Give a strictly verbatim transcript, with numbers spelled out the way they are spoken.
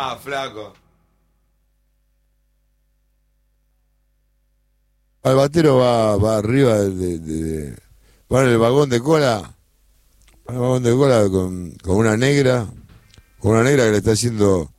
Ah, flaco. Albatero va, va arriba de, de- de- va en el vagón de cola, va en el vagón de cola con, con una negra, con una negra que le está haciendo